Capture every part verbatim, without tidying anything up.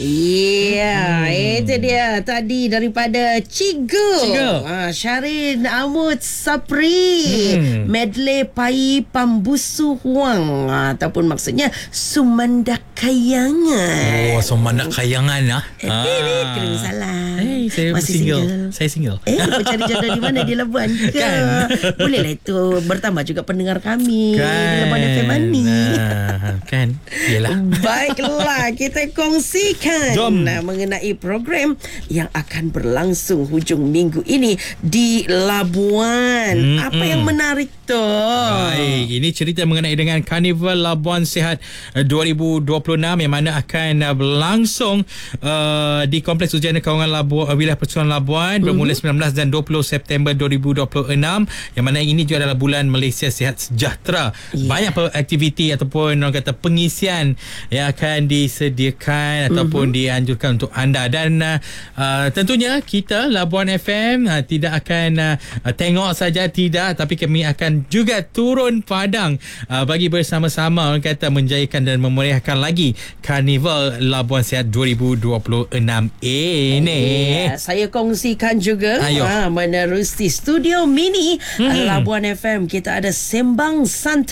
Iya, yeah, hmm. itu dia tadi daripada Cigu, Cigu. Ha, Syarin Amut Sapri, hmm. medley Pai Pambusu Huang, ha, ataupun maksudnya Sumanda Kayangan. Oh, Sumanda Kayangan lah. Eh, ah. Kena salah. Hey, saya masih single. single. Saya single. Eh, mencari jodoh di mana? Di Labuan ke? Kan? Bolehlah itu bertambah juga pendengar kami kan? Di Labuan F M ni. Nah, kan? Yelah. Baiklah, kita kongsikan Jom. mengenai program yang akan berlangsung hujung minggu ini di Labuan. Hmm, Apa hmm. yang menarik tu? Baik, ini cerita mengenai dengan Karnival Labuan Sihat dua ribu dua puluh enam yang mana akan uh, berlangsung uh, di Kompleks Ujian Kawangan Labuan, uh, Wilayah Pertukaran Labuan uh-huh. bermula sembilan belas dan dua puluh September dua ribu dua puluh enam, yang mana ini juga adalah bulan Malaysia Sihat Sejahtera. Yeah. Banyak aktiviti ataupun orang kata pengisian yang akan disediakan ataupun uh-huh. dianjurkan untuk anda, dan uh, uh, tentunya kita Labuan F M uh, tidak akan uh, tengok saja, tidak, tapi kami akan juga turun padang uh, bagi bersama-sama orang kata menjayakan dan memeriahkan lagi Karnival Labuan Sihat dua ribu dua puluh enam ini. Yeah, saya kongsikan juga ha, menerusi Studio Mini hmm. Labuan F M, kita ada Sembang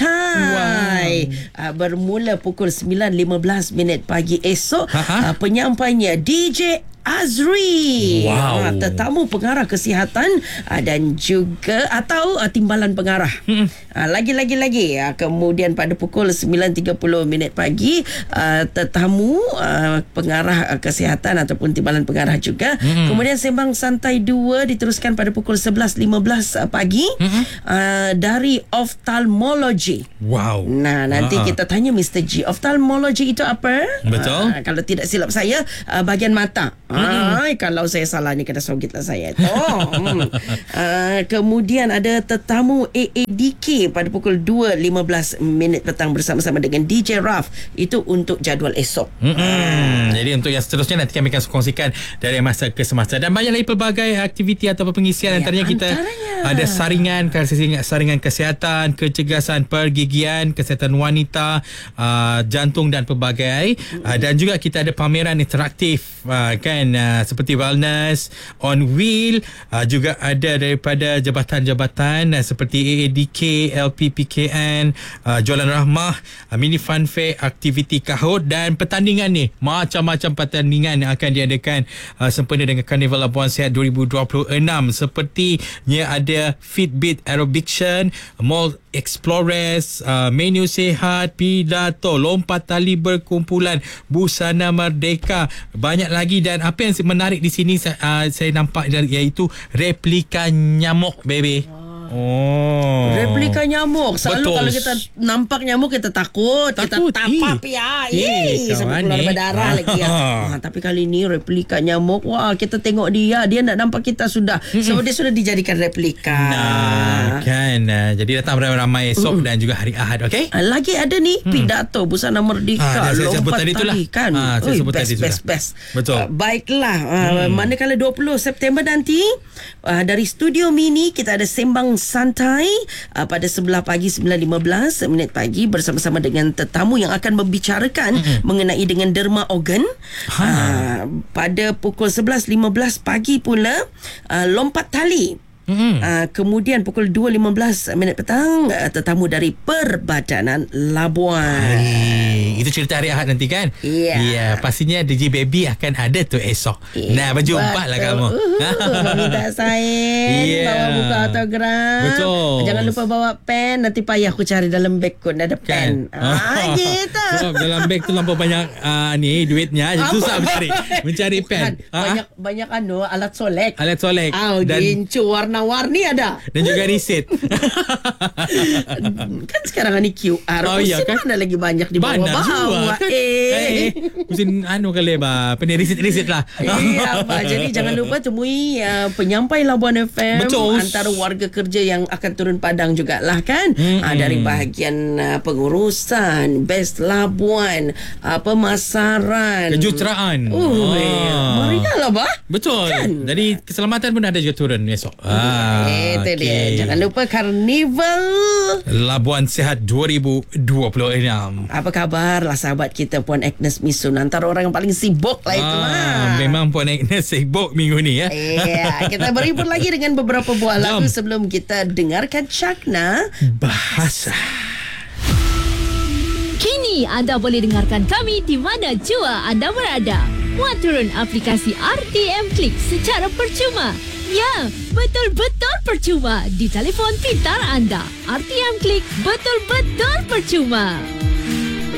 Santai. Wow. Uh, bermula pukul sembilan lima belas minit pagi esok. Uh, penyampainya D J Azri. Wow. Ha, tetamu pengarah kesihatan ha, dan juga atau ha, timbalan pengarah. Hmm. Ha, lagi-lagi-lagi ha, kemudian pada pukul sembilan tiga puluh minit pagi ha, tetamu ha, pengarah ha, kesihatan ataupun timbalan pengarah juga. Hmm. Kemudian Sembang Santai dua diteruskan pada pukul sebelas lima belas ha, pagi hmm. ha, dari Ophthalmology. Wow. Nah, nanti ha. kita tanya Mister G, Ophthalmology itu apa? Betul. Ha, kalau tidak silap saya ha, bahagian mata. Ay, kalau saya salah ni kena sogitlah saya tu. hmm. uh, kemudian ada tetamu A A D K pada pukul dua lima belas minit petang bersama-sama dengan D J Raf. Itu untuk jadual esok. Hmm. Uh. Jadi untuk yang seterusnya nanti kami akan kongsikan dari masa ke semasa, dan banyak lagi pelbagai aktiviti atau pengisian. Ya, antaranya kita antaranya. ada saringan saringan kesihatan, kecergasan pergigian, kesihatan wanita, uh, jantung dan pelbagai. Uh, dan juga kita ada pameran interaktif uh, kan, uh, seperti wellness on wheel, uh, juga ada daripada jabatan-jabatan uh, seperti A A D K, L P P K N, uh, jualan rahmah, uh, mini fun fair, aktiviti kahut, dan pertandingan ni, macam-macam pertandingan yang akan diadakan uh, sempena dengan Karnival Labuan Sihat dua ribu dua puluh enam, sepertinya ada Fitbit Aerobiction, Mall Explorers, uh, menu sihat, pidato, lompat tali berkumpulan, busana merdeka, banyak lagi. Dan apa yang menarik di sini uh, saya nampak iaitu replika nyamuk, baby. Oh. Replika nyamuk. Selalu betul. Kalau kita nampak nyamuk kita takut, takut. Kita tapap eh. ya. Eh, sampai keluar berdarah lagi ya. Ha, tapi kali ni replika nyamuk, wah, kita tengok dia, dia nak nampak kita sudah. Mm-mm. So dia sudah dijadikan replika. Nah, kan. Uh, jadi datang ramai-ramai esok mm-mm. dan juga hari Ahad, okey? Uh, lagi ada ni hmm. pidato, busana merdeka, ha, lompat tali kan. Ha, saya sebut best, tadi best, best. Betul. Uh, baiklah. Uh, hmm. Manakala dua puluh September nanti uh, dari Studio Mini kita ada Sembang Santai uh, pada sebelah pagi sembilan lima belas minit pagi bersama-sama dengan tetamu yang akan membicarakan mm-hmm. mengenai dengan derma organ. Ha. Uh, pada pukul sebelas lima belas pagi pula uh, lompat tali. Mm-hmm. Uh, kemudian pukul dua lima belas minit petang uh, tetamu dari Perbadanan Labuan. Hai, itu cerita hari Ahad nanti kan? Ya. Yeah. Yeah, pastinya D J Baby akan ada tu esok. Yeah, nah, berjumpa lah kamu. Uh, minta sign, yeah. bawa buka autograf. Betul. Jangan lupa bawa pen, nanti payah aku cari dalam beg kot ada pen. Kan? Ah, gitu. So, dalam beg tu nampak banyak uh, ni duitnya, jadi susah mencari mencari pen. Banyak ha? banyak anu alat solek. Alat solek. Oh, dan gincu warna-warni ada. Dan juga riset. Kan sekarang ni Q R. Oh, iya, kan? Mana lagi banyak di bawah-bawah. Kan? Eh. Mesin anu kali ba. Pening riset-riset lah. Iya, apa. Jadi jangan lupa temui uh, penyampai Labuan F M. Betul. Antara warga kerja yang akan turun padang jugalah kan. Mm-hmm. Uh, dari bahagian uh, pengurusan, Best Labuan, uh, pemasaran, kejuruteraan. Uh, oh. Meriah lah bah. Betul. Kan? Jadi keselamatan pun ada juga turun besok. Ah. Ah, Itu dia. okey. Jangan lupa Karnival. Labuan Sihat dua ribu dua puluh enam. Apa khabar lah sahabat kita Puan Agnes Misun, antara orang yang paling sibuk lah itu. Ah, ha. memang Puan Agnes sibuk minggu ni ya. Ya, kita berhibur lagi dengan beberapa buah lagu Jom. sebelum kita dengarkan Cakna Bahasa. Kini anda boleh dengarkan kami di mana jua anda berada. Muat turun aplikasi R T M Klik secara percuma. Ya, betul-betul percuma di telefon pintar anda. R T M Klik betul-betul percuma.